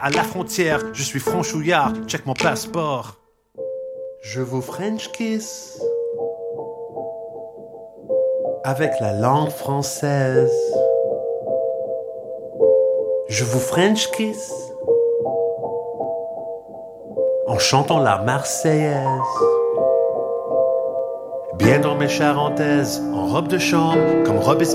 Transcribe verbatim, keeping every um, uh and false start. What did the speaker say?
À la frontière, je suis franchouillard, check mon passeport. Je vous French kiss avec la langue française. Je vous French kiss en chantant la Marseillaise. Bien dans mes charentaises, en robe de chambre, comme Robespierre.